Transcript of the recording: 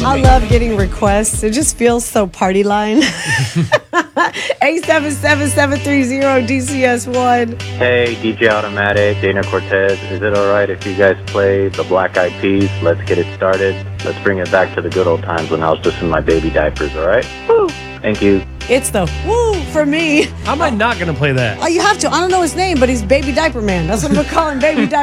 I love getting requests. It just feels so party line. 877-730-DCS1. Hey, DJ Automatic, Dana Cortez. Is it all right if you guys play the Black Eyed Peas? Let's get it started. Let's bring it back to the good old times when I was just in my baby diapers, all right? Woo! Thank you. It's the woo for me. How am I not going to play that? Oh, you have to. I don't know his name, but he's Baby Diaper Man. That's what I'm going to call him, Baby Diaper